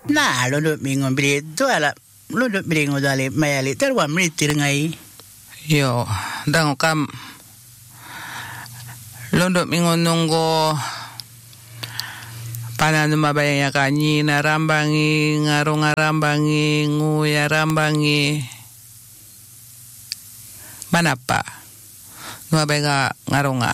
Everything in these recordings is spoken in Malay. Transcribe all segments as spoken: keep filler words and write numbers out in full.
Na londo mingon bili doala londo bilingo dale mayali terwa mritir ngai. Yo, dango kam londo mingon nunggo panano mabaya kanyi na rambangi ngaro ngarambangi nguya rambangi manapa mabaya ngaro nga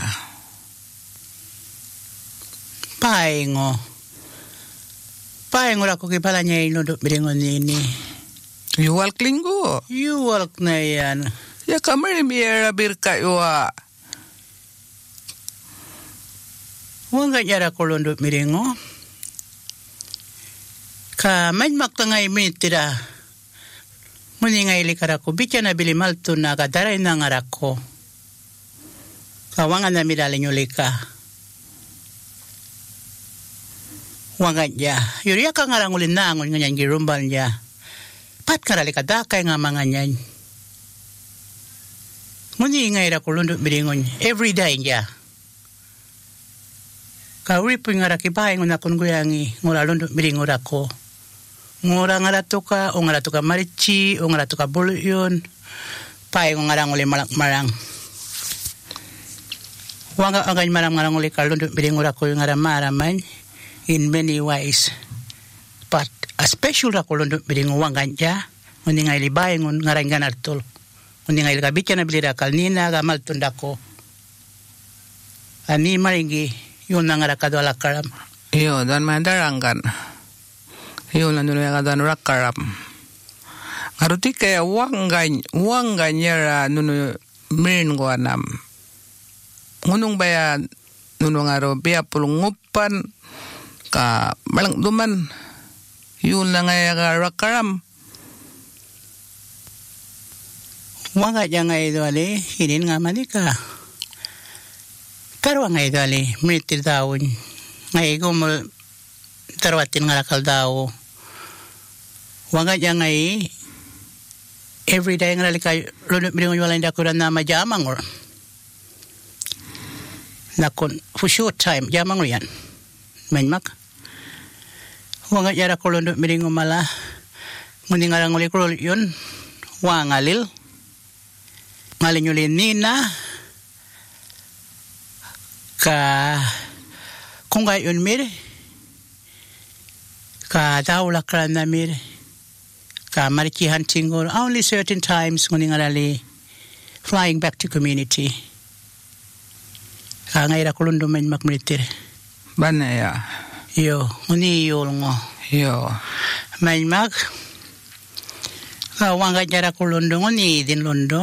paingo paingo rako kipalanya londo bilingo nini yuwal klingo yuwal na yan ya kamari miera birka yuwa wanga yara kolondo mirengo ka majmak tangay mitira muni ngai likarako bicha na bili malto na kadaray na ngarako ka wanga na midali nyulika wanga ya yuri ka ngarangulin na ngon nganyan girumbal niya pat karali kadakay nga mga nyan muni ngai ra kolondo mirengo every day niya Kauripu ngara kipae ngona kunguyangi ngora londo miringo rako. Ngora ngara toka, o ngara toka marichi, o ngara toka buluyon. Pae ngara ngole marang marang. Wanga angay marang marang ngole ka londo miringo rako ngara maraman in many ways. But a special rako londo miringo wanga nja. Ngoni ngay libae ngon ngara nganartol. Ngoni ngay kabicha na bilira kalnina gamal tundako. Ani maringi. Yun na nga rakado alakaram. Iyo, dan mandarangan. Yun na nuna nga dan rakaram. Ngaruti kaya wanggan, wanggan yara nuna mirin ko anam. Ngunong baya nuna nga ro biya pulungupan ka malang duman. Yun na nga nga rakaram. Wanga dya nga ito ali, hinin nga manika. Karwa ngay dali, meritir daun. Ngay gumul tarwatin nga lakal daw. Wanga dyan ngay, every day nga lalikay, lunod miringon wala hindi ako na majamang or. Nakon, for short time, jamang o yan. Manmak. Wanga dyan ako lunod miringon mala. Ngundi nga lang ulit yun. Wangalil. Ngalin yun nina. Ka kung gayon mir ka daw lakran na mir ka marichi hunting or only certain times nguning alali flying back to community ka ngaira kulundo men makmilitir banaya yo nguni yol ngo yo men mak ka wanga jara kulundo nguni din londo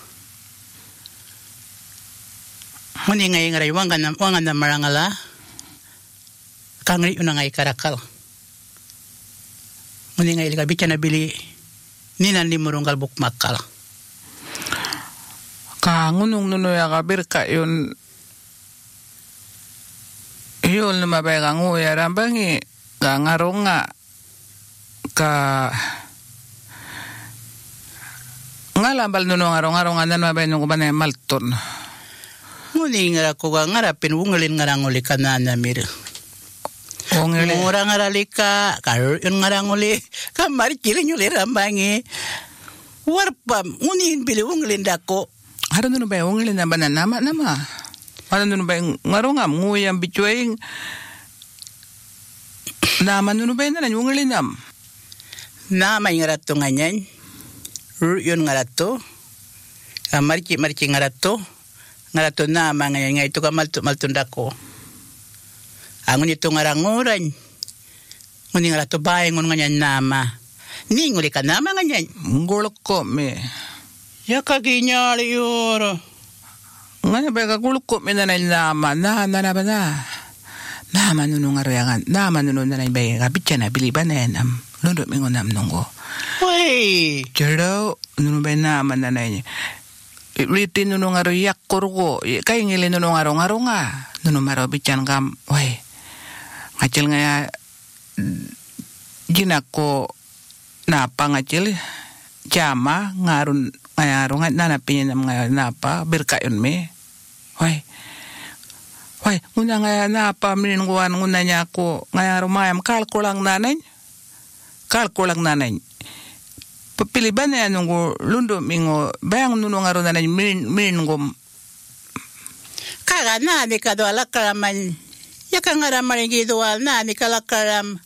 Muni ngay ngaray wangan na wangan na marangala kangri una ngay karakal. Muni ngay liga bicha na bili ninan di murunggal bukmakal. Kangunong nunoy akabir ka yun yun lumabay kang uya rambangi ka ngaronga ka ngalambal nunong arong-arongan na mabay nung kubanay malton. Muni ngara ko ga ngarapin wungalin ngaranguli kanana mir. Wungalin ngara ngaralika karo yun ngaranguli kamari kilin yuli rambangi. Warpam muni bili wungalin dako. Haro nuno ba wungalin na banan nama nama. Haro nuno ba ngarongam nguyam bicuing nama nuno ba na wungalin nam. Nama ngarato nganyan. Yun ngarato. Kamari kimari ngarato. Ngarato na mga nga ito ka malto maltundako. Angon ito ngaranguran. Ngunit ngarato bahay ngun nga niyan nama. Ninguli ka nama nga niyan. Ngulok ko me. Ya kaginyari yoro. Nga ba kagulok ko me na na nama. Na na na ba na. Nama nunong ngarayangan. Nama nunong na na ibay. Kabit na biliban na yan. Lundot mo nga nungo. Wey. Jero nunong ba nama na na yan. Ritin nunong aro yak kurgo kay ngili nunong aro ngaro nga nunong maro bican kam way ngacil nga jinako napa ngacil jama ngarun ngaro nga nanapin nam nga napa berkayon me way way nguna nga napa min nguan nguna nya ko nga aro mayam kalkulang nanay kalkulang nanay. Papiliban na yan nung lundo mingo, bayang nuno nga ron nanay min ngom. Kaga na di ka do alakaraman. Yaka nga ramarin gidual na di ka lakaram.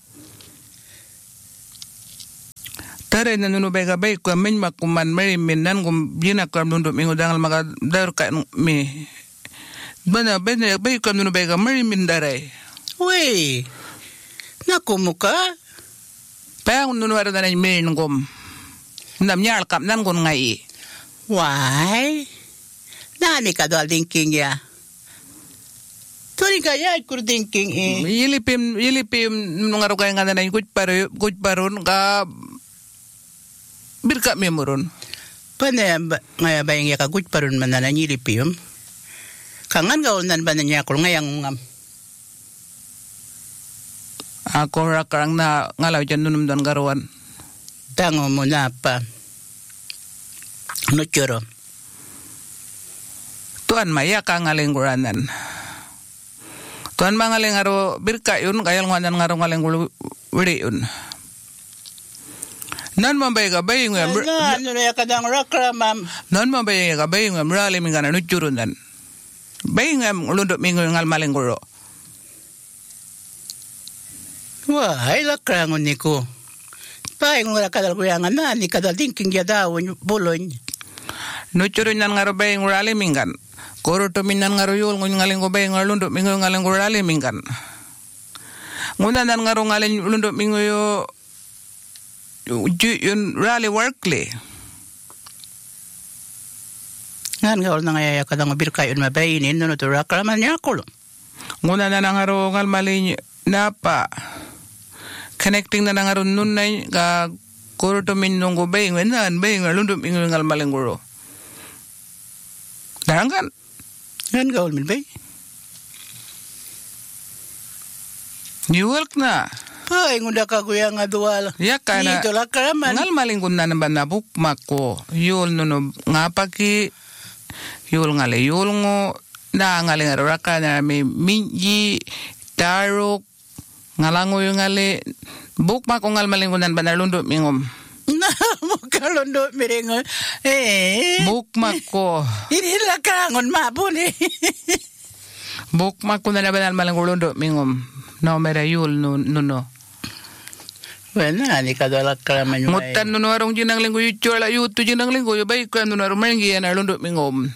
Tare na nuno bayga bay ko min makuman mari minan gum binakam lundo mingo dangal maka dar ka mi. Bana bana bay ko nuno bayga mari min daray. Uy. Naku muka. Bayang nuno nga ron nanay min ngom. Nam nyal kap nan gon ngai. Why? Nani ka do thinking ya? Tori ka ya kur thinking eh. Yilipim yilipim nung araw kaya nga na kuj paro kuj paron ka birka memoron. Pane ngaya bayang ya ka kuj paron man na yilipim. Kangan ka unan ba na niya kur ngayang ngam. Ako rakarang na ngalaw dyan nunum don garuan. Tango mo na pa. No choro. Tuan maya ka ngaling guranan. Tuan mangaling aro birka yun kayal nganan ngaro ngaling wiri yun. Nan mambay ka baying nga. Ano na yakadang rakra mam. Nan mambay ka baying nga mrali minga na nuchurun dan. Baying nga lundok mingo yung almaling guro. Wah, ay lakra ngon niko. Baying nga kadal kuyangan na ni kadal thinking ya daw buloy. Nuchurun nan ngaro baying rali mingan. Koro to minan ngaro yul ngun ngaling ko baying lundok mingo ngaling ko rali mingan. Nguna nan ngaro ngaling lundok mingo yo yun rally workly. Ngan nga na ngaya kadang birka yun mabayinin no to rakra man niya ko. Nguna nan ngaro ngal mali napa. Connecting na nangaron nun na ka kuro to min nung baying wenan baying lundok mingo ngal maling guro. Darangkan. Ngan gaul min bay. New York na. Ay, nguda ka kuya nga duwal. Ya ka na. Dito lang karaman. Ngal maling kun na naman na bukmak ko. Yul nuno nga paki. Yul ngale yul ngo. Na ngaling araka na may minji. Tarok. Ngalango yung ngale. Bukmak ko ngal maling kun na banar lundok mingom. Na, muka lundok miringon. Eh. Bukmak ko. Ini lang karangon mabun eh. Bukmak ko na naman maling lundok mingom. No mera yul nuno. Bueno, ni kada la karaman yung Mutan nuno arong jinang linggo yu chola yu tu jinang linggo yu baik kan nuno arong mangi na lundok mingom.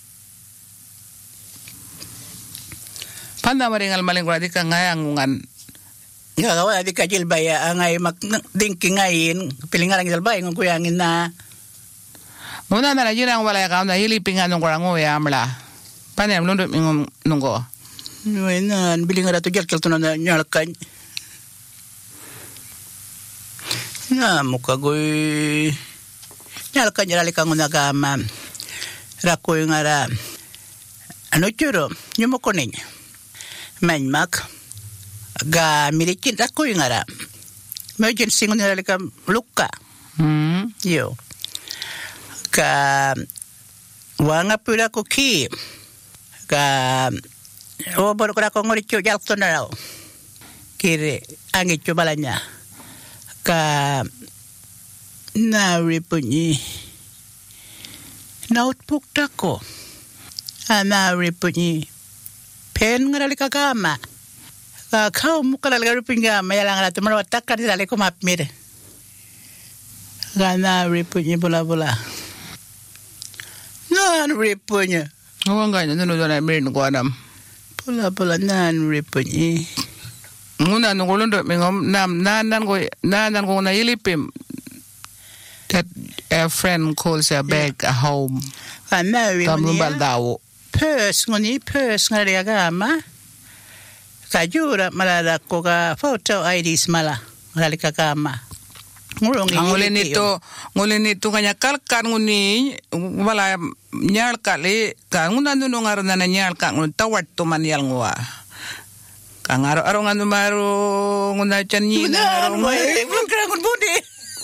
Panda maringal maling ko di ka ngayangungan. Nga kawa di ka jilbaya angay mak thinking ngayin pilingarang jilbaya ng kuyangin na. Muna na na jinang wala ka na hiliping anong kurango ya amla. Panam lundok mingom nunggo. Bueno, bilingar ato jal kelto na nyalkan. Na muka goy nyalkan jalali kang nagama. Rako yung ara. Ano churo? Yung mo kunin. Manmak. Ga milikin rako yung ara. Medyo singon nilali kang luka. Hmm. Yo. Ga wanga pula ko ki. Ga o bor ko ko ngori chu jalto na raw. Kire angi chu balanya. Ka na ripunyi notebook tako ana ripunyi pen ngarali kagama ka kau mukala lagi ripunga mayalang ala tumaro takar dale ko mapmir gana ripunyi bola bola nan ripunyi Oh enggak nuno dona mirin ko anam. Bola bola nan ripunyi Nguna nung lundok mingom nam nanan ko nanan ko na ilipim that a friend calls a bag a home. Kana wi Kamu baldawo. Pers ngoni pers ngari agama. Kajura malala ko ka photo I Ds mala ngali kagama. Ngulong ngule nito ngule nito kanya kalkan nguni wala nyal kali ka nguna nuno ngaron na nyal ka ngun tawat to man yal ngwa. Kang aro-aro nga numaro nguna chan nyi na aro mo eh krangon budi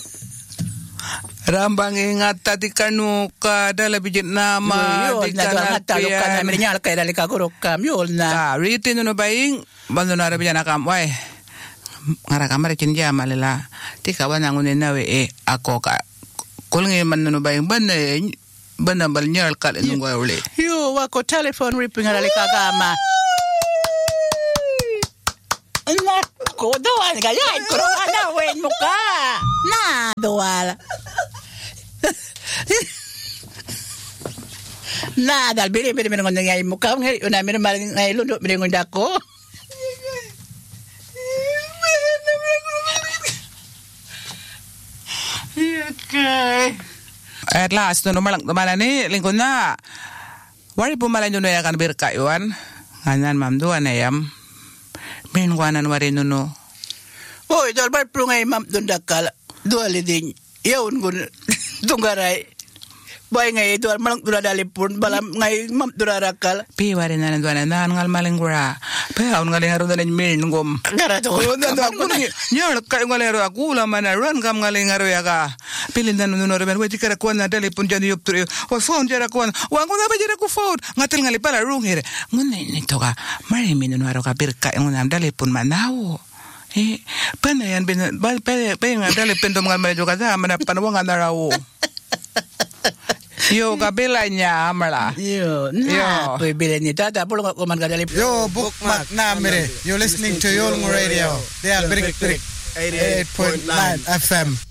rambang ingat tadi kanu ka dala bijit nama di kana talo kana mirnyal kay dali ka gurok kam yol na ta riti no baing bando na rabi na kam wai ngara kamar kinja malila tika wana ngune nawe e ako ka kulngi manno bayang banna banna bal nyal kal ngwa ule yo wako telephone ripping ala kagama na ko doan ga yai ko ana wen muka na doala na dal bili bili mengon ngai muka ngai una men mal ngai lundu mengon dako okay at last no malang malani lingkod na wari pumalan yun na yakan birkayuan nganan mamduan ayam minwanan wari nuno oy dal bar prungay mam dundakal duali din yaun gun tunggaray boy ngay dual malang duradali pun balam ngay mam durarakal pi wari nanan duanan nan ngal malingura pe aun ngaling haru danan min ngom garato dan aku ni nyol kay ngalero aku la mana ran kam ngaling haru ya ka pilin dan nuno reben we tikara ko na dali pun jani yup turi wa phone jara ko wa ngona ba jara ko phone ngatil ngali pala rung here ngunni ni toka mari minun waro ka birka ngunam dali pun manawo eh pana yan ben ba pe pe ngadali pendom ngal mejo ka mana panwa ngandarawo yo kabelanya amala yo na yo bilanya tata pulo ko man kadali yo bookmark na mere you're listening to Yolngu Radio they are big eighty-eight point nine F M